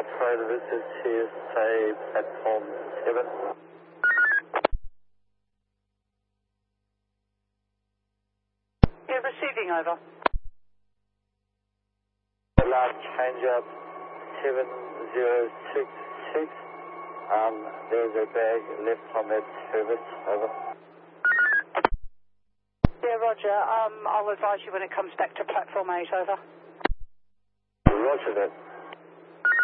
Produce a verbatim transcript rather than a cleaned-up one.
operator, this is T S A platform seven. Yeah, receiving over. Last change up seven zero six six. Um, there's a bag left on that service. Over. Yeah, roger. Um, I'll advise you when it comes back to platform eight, over. Roger that.